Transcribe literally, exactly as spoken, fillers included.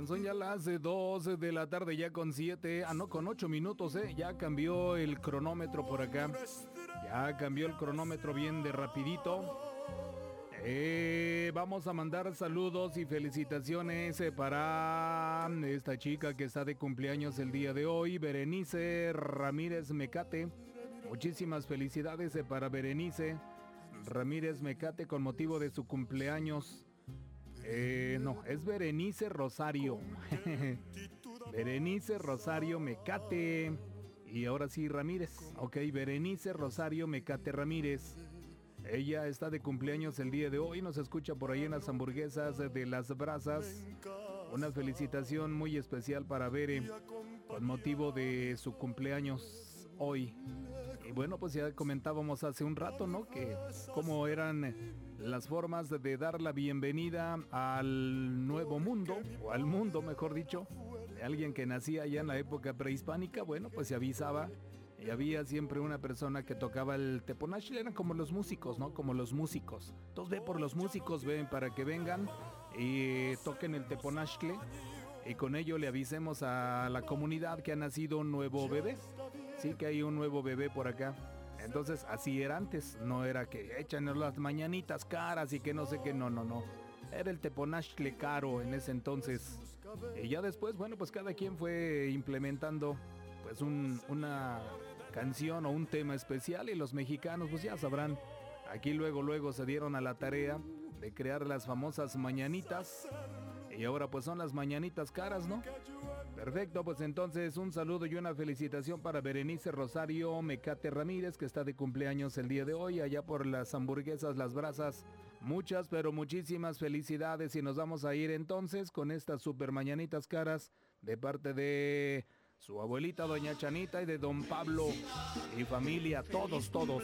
Bien, son ya las dos de la tarde, ya con siete, ah no, con ocho minutos, eh. Ya cambió el cronómetro por acá. Ya cambió el cronómetro bien de rapidito. Eh, vamos a mandar saludos y felicitaciones eh, para esta chica que está de cumpleaños el día de hoy, Berenice Ramírez Mecate. Muchísimas felicidades eh, para Berenice Ramírez Mecate con motivo de su cumpleaños. Eh, no, es Berenice Rosario. Berenice Rosario Mecate. Y ahora sí, Ramírez. Ok, Berenice Rosario Mecate Ramírez. Ella está de cumpleaños el día de hoy. Nos escucha por ahí en las hamburguesas de Las Brasas. Una felicitación muy especial para Bere con motivo de su cumpleaños hoy. Y bueno, pues ya comentábamos hace un rato, ¿no? Que cómo eran las formas de dar la bienvenida al nuevo mundo, o al mundo, mejor dicho, de alguien que nacía ya en la época prehispánica. Bueno, pues se avisaba y había siempre una persona que tocaba el teponachtle. Eran como los músicos, ¿no? Como los músicos. Entonces ve por los músicos, ven para que vengan y toquen el teponachtle. Y con ello le avisemos a la comunidad que ha nacido un nuevo bebé. Sí, que hay un nuevo bebé por acá. Entonces así era antes. No era que échanos las mañanitas caras y que no sé qué. No, no, no. Era el teponachtle caro en ese entonces. Y ya después, bueno, pues cada quien fue implementando pues un, una canción o un tema especial. Y los mexicanos pues ya sabrán. Aquí luego, luego se dieron a la tarea de crear las famosas mañanitas. Y ahora pues son las mañanitas caras, ¿no? Perfecto, pues entonces un saludo y una felicitación para Berenice Rosario Mecate Ramírez, que está de cumpleaños el día de hoy, allá por las hamburguesas Las Brasas. Muchas, pero muchísimas felicidades, y nos vamos a ir entonces con estas super mañanitas caras de parte de su abuelita Doña Chanita y de Don Pablo y familia, todos, todos.